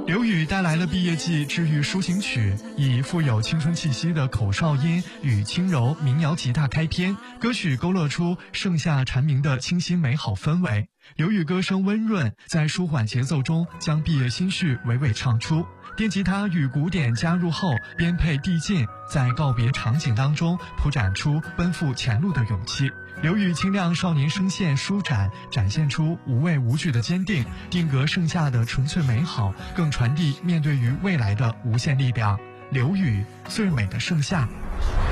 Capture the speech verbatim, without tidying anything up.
刘宇带来了毕业季治愈抒情曲，以富有青春气息的口哨音与轻柔民谣吉他开篇，歌曲勾勒出盛夏蝉鸣的清新美好氛围。刘宇歌声温润，在舒缓节奏中将毕业心绪娓娓唱出。电吉他与鼓点加入后，编配递进，在告别场景当中铺展出奔赴前路的勇气。刘宇清亮少年声线舒展，展现出无畏无惧的坚定，定格盛夏的纯粹美好，更传递面对于未来的无限力量。刘宇，最美的盛夏。